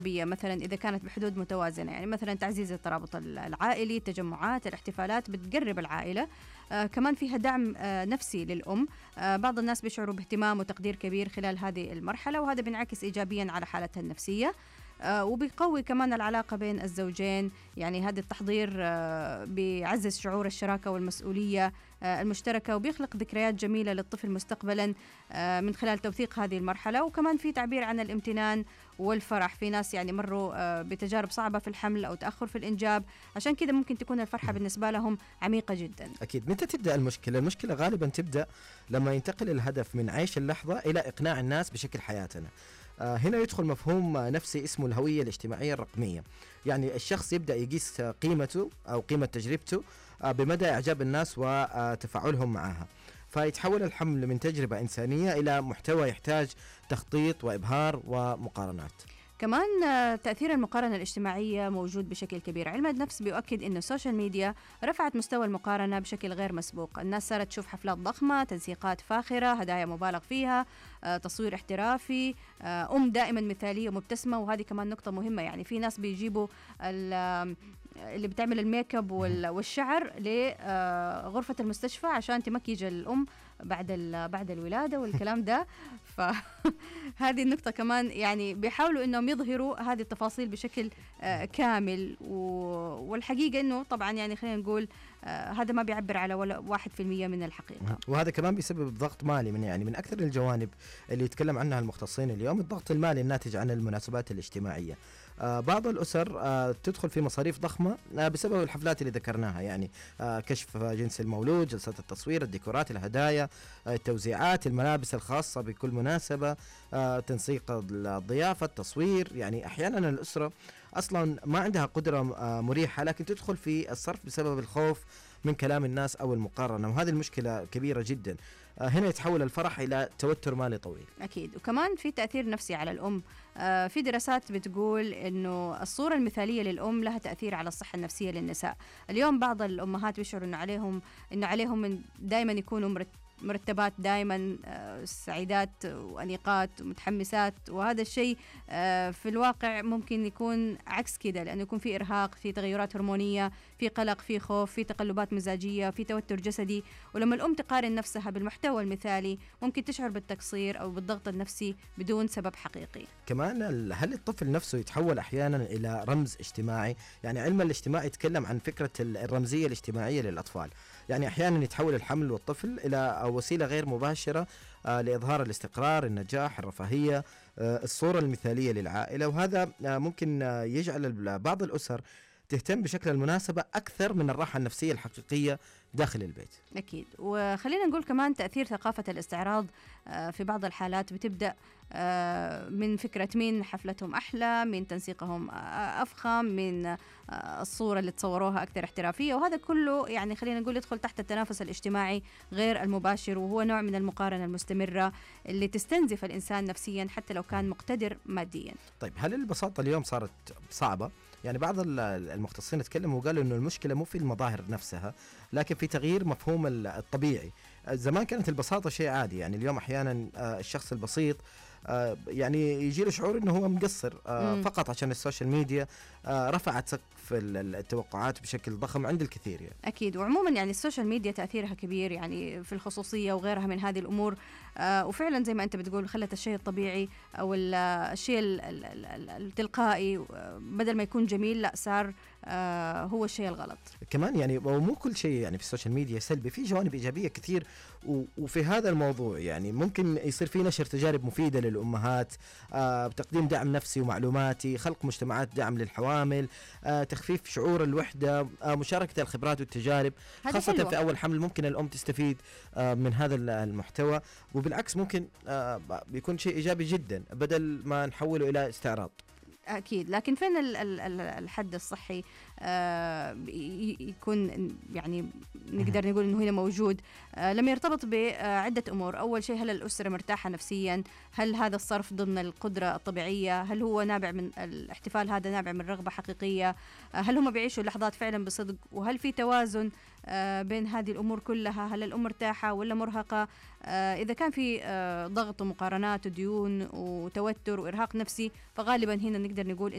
مثلا إذا كانت بحدود متوازنة، يعني مثلا تعزيز الترابط العائلي، التجمعات، الاحتفالات بتقرب العائلة. كمان فيها دعم نفسي للأم. بعض الناس بيشعروا باهتمام وتقدير كبير خلال هذه المرحلة، وهذا بينعكس إيجابيا على حالتها النفسية. وبيقوي كمان العلاقة بين الزوجين. يعني هذا التحضير بيعزز شعور الشراكة والمسؤولية المشتركة، وبيخلق ذكريات جميلة للطفل مستقبلا من خلال توثيق هذه المرحلة. وكمان في تعبير عن الامتنان والفرح. في ناس يعني مروا بتجارب صعبة في الحمل أو تأخر في الإنجاب، عشان كده ممكن تكون الفرحة بالنسبة لهم عميقة جدا. أكيد. متى تبدأ المشكلة؟ المشكلة غالبا تبدأ لما ينتقل الهدف من عيش اللحظة إلى إقناع الناس بشكل حياتنا. هنا يدخل مفهوم نفسي اسمه الهوية الاجتماعية الرقمية. يعني الشخص يبدأ يقيس قيمته أو قيمة تجربته بمدى إعجاب الناس وتفاعلهم معها، فيتحول الحمل من تجربة إنسانية إلى محتوى يحتاج تخطيط وإبهار ومقارنات. كمان تأثير المقارنة الاجتماعية موجود بشكل كبير. علم النفس بيؤكد أن السوشيال ميديا رفعت مستوى المقارنة بشكل غير مسبوق. الناس صارت تشوف حفلات ضخمة، تنسيقات فاخرة، هدايا مبالغ فيها، تصوير احترافي، دائما مثالية ومبتسمة. وهذه كمان نقطة مهمة. يعني في ناس بيجيبوا اللي بتعمل الميك اب والشعر لغرفة المستشفى عشان تمكيج الأم بعد الولادة والكلام ده. فهذه النقطة كمان يعني بيحاولوا إنهم يظهروا هذه التفاصيل بشكل كامل. والحقيقة إنه طبعا يعني خلينا نقول هذا ما بيعبر على ولا 1% من الحقيقة. وهذا كمان بيسبب ضغط مالي من أكثر الجوانب اللي يتكلم عنها المختصين اليوم. الضغط المالي الناتج عن المناسبات الاجتماعية. بعض الأسر تدخل في مصاريف ضخمة بسبب الحفلات اللي ذكرناها، يعني كشف جنس المولود، جلسات التصوير، الديكورات، الهدايا، التوزيعات، الملابس الخاصة بكل مناسبة، تنسيق الضيافة، التصوير. يعني أحيانا الأسرة أصلا ما عندها قدرة مريحة، لكن تدخل في الصرف بسبب الخوف من كلام الناس أو المقارنة، وهذه المشكلة كبيرة جدا. هنا يتحول الفرح إلى توتر مالي طويل. أكيد. وكمان في تأثير نفسي على الأم. في دراسات بتقول إنه الصورة المثالية للأم لها تأثير على الصحة النفسية للنساء. اليوم بعض الأمهات بيشعروا إنه عليهم دائما يكونوا مرتبات، دائما سعيدات وأنيقات ومتحمسات. وهذا الشيء في الواقع ممكن يكون عكس كده، لأنه يكون في إرهاق، في تغيرات هرمونية، في قلق، في خوف، في تقلبات مزاجية، في توتر جسدي. ولما الأم تقارن نفسها بالمحتوى المثالي ممكن تشعر بالتقصير أو بالضغط النفسي بدون سبب حقيقي. كمان هل الطفل نفسه يتحول أحيانا إلى رمز اجتماعي؟ يعني علم الاجتماع يتكلم عن فكرة الرمزية الاجتماعية للأطفال. يعني أحيانا يتحول الحمل والطفل إلى وسيلة غير مباشرة لإظهار الاستقرار، النجاح، الرفاهية، الصورة المثالية للعائلة. وهذا ممكن يجعل بعض الأسر تهتم بشكل المناسبة أكثر من الراحة النفسية الحقيقية داخل البيت. أكيد. وخلينا نقول كمان تأثير ثقافة الاستعراض. في بعض الحالات بتبدأ من فكرة مين حفلتهم أحلى، من تنسيقهم أفخم، من الصورة اللي تصوروها أكثر احترافية. وهذا كله يعني خلينا نقول يدخل تحت التنافس الاجتماعي غير المباشر، وهو نوع من المقارنة المستمرة اللي تستنزف الإنسان نفسيا حتى لو كان مقتدر ماديا. طيب هل البساطة اليوم صارت صعبة؟ يعني بعض المختصين اتكلموا وقالوا إنه المشكلة مو في المظاهر نفسها، لكن في تغيير مفهوم الطبيعي. زمان كانت البساطة شيء عادي، يعني اليوم أحيانا الشخص البسيط يعني يجي له شعور انه هو مقصر فقط عشان السوشيال ميديا رفعت سقف التوقعات بشكل ضخم عند الكثير يعني. اكيد. وعموما يعني السوشيال ميديا تاثيرها كبير يعني في الخصوصيه وغيرها من هذه الامور. وفعلا زي ما انت بتقول خلت الشيء الطبيعي او الشيء التلقائي بدل ما يكون جميل لا صار هو الشيء الغلط. كمان يعني مو كل شيء يعني في السوشيال ميديا سلبي، في جوانب إيجابية كثير. وفي هذا الموضوع يعني ممكن يصير في نشر تجارب مفيدة للأمهات، بتقديم دعم نفسي ومعلوماتي، خلق مجتمعات دعم للحوامل، تخفيف شعور الوحدة، مشاركة الخبرات والتجارب خاصة حلوة. في أول حمل ممكن الأم تستفيد من هذا المحتوى، وبالعكس ممكن بيكون شيء إيجابي جدا بدل ما نحوله إلى استعراض. أكيد. لكن فين الحد الصحي يكون يعني نقدر نقول إنه هنا موجود لما يرتبط بعدة أمور. أول شيء هل الأسرة مرتاحة نفسيا؟ هل هذا الصرف ضمن القدرة الطبيعية؟ هل هو نابع من الاحتفال هذا نابع من رغبة حقيقية؟ هل هم بيعيشوا اللحظات فعلا بصدق؟ وهل في توازن بين هذه الأمور كلها؟ هل الأم مرتاحة ولا مرهقة؟ إذا كان في ضغط ومقارنات وديون وتوتر وإرهاق نفسي فغالبا هنا نقدر نقول